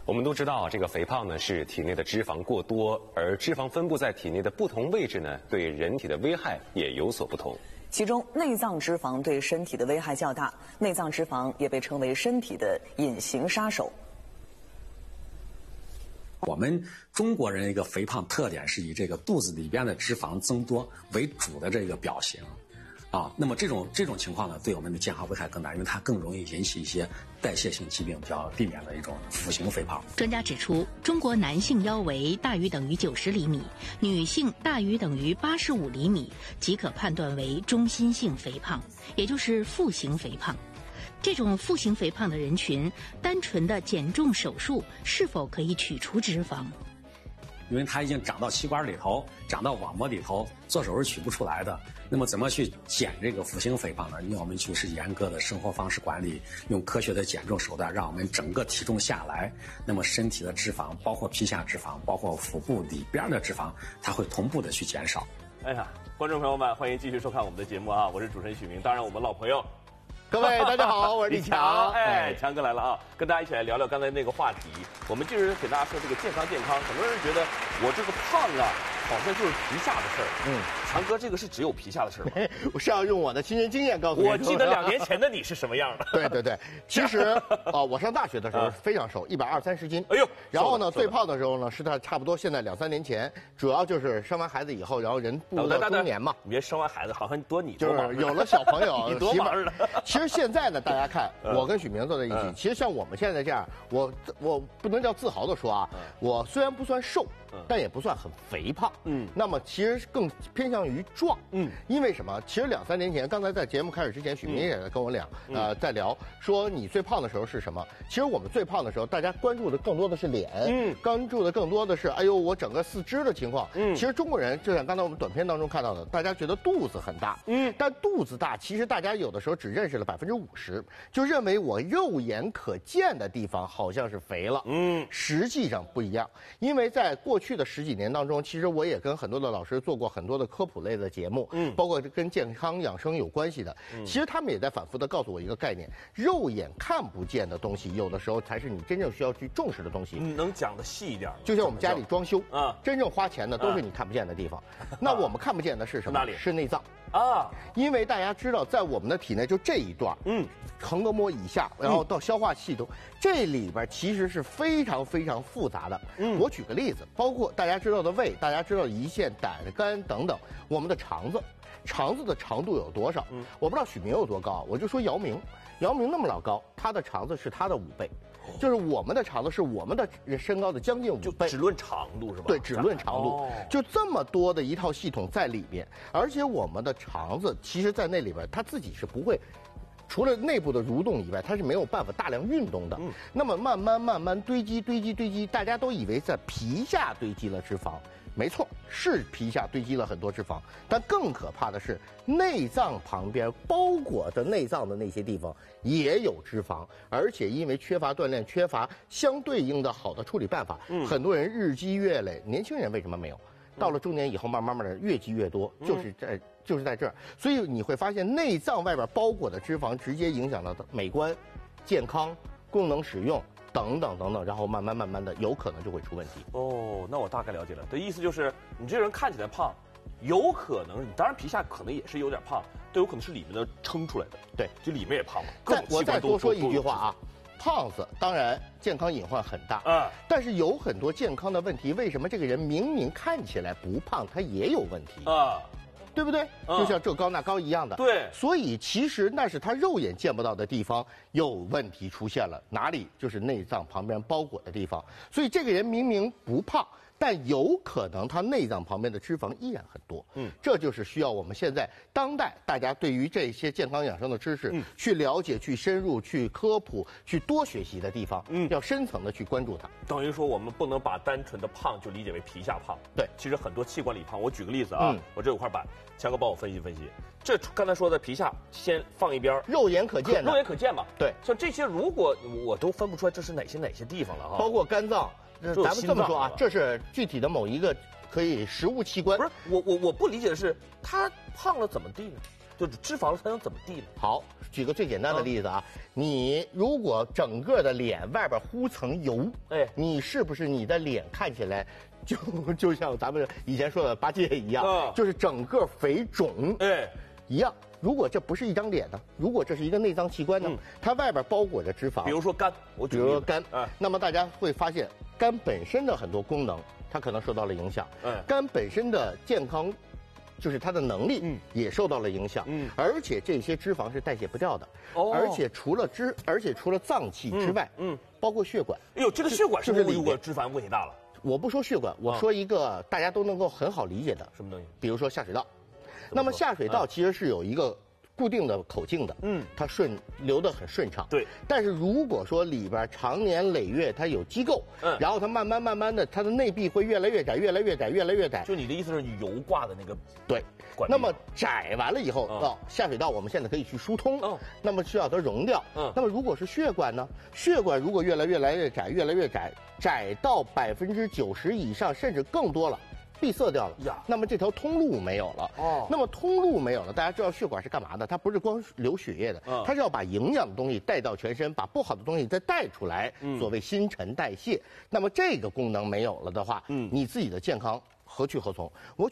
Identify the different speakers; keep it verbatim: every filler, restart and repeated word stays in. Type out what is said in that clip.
Speaker 1: 我们都知道，这个肥胖呢是体内的脂肪过多，而脂肪分布在体内的不同位置呢，对人体的危害也有所不同。
Speaker 2: 其中，内脏脂肪对身体的危害较大，内脏脂肪也被称为身体的隐形杀手。
Speaker 3: 我们中国人一个肥胖特点是以这个肚子里边的脂肪增多为主的这个表型。啊，那么这种这种情况呢，对我们的健康危害更大，因为它更容易引起一些代谢性疾病，比较避免的一种腹型肥胖。
Speaker 4: 专家指出，中国男性腰围大于等于九十厘米，女性大于等于八十五厘米，即可判断为中心性肥胖，也就是腹型肥胖。这种腹型肥胖的人群，单纯的减重手术是否可以取除脂肪？
Speaker 3: 因为它已经长到气管里头，长到网膜里头，做手术取不出来的。那么怎么去减这个腹型肥胖呢？因为我们就是严格的生活方式管理，用科学的减重手段，让我们整个体重下来，那么身体的脂肪，包括皮下脂肪，包括腹部里边的脂肪，它会同步的去减少。
Speaker 5: 哎呀，观众朋友们，欢迎继续收看我们的节目啊！我是主持人许明，当然我们老朋友。
Speaker 6: 各位大家好，我是李强。
Speaker 5: 哎，强哥来了啊，跟大家一起来聊聊刚才那个话题。我们就是给大家说这个健康健康，很多人觉得我这个胖啊，好像就是皮下的事儿。嗯，强哥，这个是只有皮下的事儿吗？
Speaker 6: 我是要用我的亲身经验告诉你。
Speaker 5: 我记得两年前的你是什么样的？
Speaker 6: 对对对，其实啊、呃，我上大学的时候非常瘦，一百二三十斤。
Speaker 5: 哎呦，
Speaker 6: 然后呢，最胖的时候呢，是他差不多现在两三年前，主要就是生完孩子以后，然后人步入到中年嘛。
Speaker 5: 你别生完孩子，好像多你
Speaker 6: 多忙，就是有了小朋友，
Speaker 5: 你多忙着呢。
Speaker 6: 其实现在呢，大家看，我跟许明坐在一起，嗯、其实像我们现在这样，我我不能叫自豪的说啊，嗯、我虽然不算瘦。但也不算很肥胖，嗯，那么其实更偏向于壮，嗯，因为什么？其实两三年前，刚才在节目开始之前，许明也在跟我俩，嗯、呃，在聊说你最胖的时候是什么？其实我们最胖的时候，大家关注的更多的是脸，嗯，关注的更多的是，哎呦，我整个四肢的情况，嗯，其实中国人就像刚才我们短片当中看到的，大家觉得肚子很大，嗯，但肚子大，其实大家有的时候只认识了百分之五十，就认为我肉眼可见的地方好像是肥了，嗯，实际上不一样，因为在过去的十几年当中，其实我也跟很多的老师做过很多的科普类的节目，嗯，包括跟健康养生有关系的。嗯、其实他们也在反复的告诉我一个概念：肉眼看不见的东西，有的时候才是你真正需要去重视的东西。
Speaker 5: 你能讲得细一点？
Speaker 6: 就像我们家里装修啊，真正花钱的都是你看不见的地方。啊、那我们看不见的是什么？
Speaker 5: 哪里？
Speaker 6: 是内脏。
Speaker 5: 啊，
Speaker 6: 因为大家知道，在我们的体内就这一段，嗯，横膈膜以下，然后到消化系统，嗯、这里边其实是非常非常复杂的。嗯，我举个例子，包括大家知道的胃，大家知道胰腺、胆、肝等等，我们的肠子，肠子的长度有多少？嗯，我不知道许明有多高，我就说姚明，姚明那么老高，他的肠子是他的五倍。就是我们的肠子是我们的身高的将近五倍，
Speaker 5: 只论长度是吧？
Speaker 6: 对，只论长度，哦、就这么多的一套系统在里边，而且我们的肠子其实，在那里边它自己是不会，除了内部的蠕动以外，它是没有办法大量运动的。嗯，那么慢慢慢慢堆积堆积堆积，大家都以为在皮下堆积了脂肪。没错，是皮下堆积了很多脂肪，但更可怕的是内脏旁边包裹着内脏的那些地方也有脂肪，而且因为缺乏锻炼，缺乏相对应的好的处理办法，嗯、很多人日积月累。年轻人为什么没有？到了中年以后，慢慢慢的越积越多，就是在就是在这儿。所以你会发现，内脏外边包裹的脂肪直接影响到美观、健康、功能使用。等等等等，然后慢慢慢慢的，有可能就会出问题。
Speaker 5: 哦，那我大概了解了。的意思就是，你这个人看起来胖，有可能，你当然皮下可能也是有点胖，都有可能是里面的撑出来的。
Speaker 6: 对，
Speaker 5: 就里面也胖嘛。
Speaker 6: 再我再多说一句话啊，胖子当然健康隐患很大啊，但是有很多健康的问题，为什么这个人明明看起来不胖，他也有问题啊？对不对？就像这高那高一样的。
Speaker 5: 对，
Speaker 6: 所以其实那是他肉眼见不到的地方有问题出现了，哪里？就是内脏旁边包裹的地方。所以这个人明明不胖，但有可能他内脏旁边的脂肪依然很多。嗯，这就是需要我们现在当代大家对于这些健康养生的知识、嗯、去了解、去深入、去科普、去多学习的地方。嗯，要深层的去关注它。
Speaker 5: 等于说，我们不能把单纯的胖就理解为皮下胖。
Speaker 6: 对，
Speaker 5: 其实很多器官里胖。我举个例子啊，嗯、我这有块板，强哥帮我分析分析。这刚才说的皮下先放一边，
Speaker 6: 肉眼可见的，
Speaker 5: 肉眼可见嘛。
Speaker 6: 对，
Speaker 5: 像这些如果我都分不出来这是哪些哪些地方了哈，
Speaker 6: 包括肝脏。咱们这么说啊，这是具体的某一个可以食物器官。
Speaker 5: 不是我我我不理解的是，他胖了怎么地呢？ 就脂肪才能怎么地呢？
Speaker 6: 好，举个最简单的例子啊，你如果整个的脸外边糊层油，
Speaker 5: 哎，
Speaker 6: 你是不是你的脸看起来就就像咱们以前说的八戒一样，
Speaker 5: 嗯
Speaker 6: 就是整个肥肿，
Speaker 5: 哎，
Speaker 6: 一样。如果这不是一张脸呢？如果这是一个内脏器官呢？
Speaker 5: 嗯
Speaker 6: 它外边包裹着脂肪，
Speaker 5: 比如说肝，我
Speaker 6: 比
Speaker 5: 举个例子
Speaker 6: 如说肝，
Speaker 5: 哎，
Speaker 6: 那么大家会发现肝本身的很多功能，它可能受到了影响。
Speaker 5: 哎
Speaker 6: 肝本身的健康，就是它的能力，
Speaker 5: 嗯
Speaker 6: 也受到了影响。
Speaker 5: 嗯
Speaker 6: 而且这些脂肪是代谢不掉的。
Speaker 5: 哦
Speaker 6: 而且除了脂，而且除了脏器之外，
Speaker 5: 嗯嗯
Speaker 6: 包括血管。
Speaker 5: 哎呦，这个血管是不
Speaker 6: 就是里面
Speaker 5: 是如果脂肪问题大了？
Speaker 6: 我不说血管，我说一个大家都能够很好理解的，
Speaker 5: 什么东西？
Speaker 6: 比如说下水道。那么下水道其实是有一个固定的口径的，
Speaker 5: 嗯
Speaker 6: 它顺流得很顺畅。
Speaker 5: 对。
Speaker 6: 但是如果说里边长年累月它有机构，
Speaker 5: 嗯
Speaker 6: 然后它慢慢慢慢的，它的内壁会越来越窄，越来越窄，越来越窄。
Speaker 5: 就你的意思是你油挂的那个
Speaker 6: 对。
Speaker 5: 管壁
Speaker 6: 那么窄完了以后，
Speaker 5: 嗯
Speaker 6: 哦，下水道我们现在可以去疏通，
Speaker 5: 嗯
Speaker 6: 那么需要它溶掉。
Speaker 5: 嗯
Speaker 6: 那么如果是血管呢？血管如果越来越来越窄，越来越窄，窄到百分之九十以上，甚至更多了。闭塞掉了
Speaker 5: 呀，
Speaker 6: 那么这条通路没有了。
Speaker 5: 哦
Speaker 6: 那么通路没有了，大家知道血管是干嘛的？它不是光流血液的，
Speaker 5: 嗯
Speaker 6: 它是要把营养的东西带到全身，把不好的东西再带出来，
Speaker 5: 嗯
Speaker 6: 所谓新陈代谢。那么这个功能没有了的话，
Speaker 5: 嗯
Speaker 6: 你自己的健康何去何从？我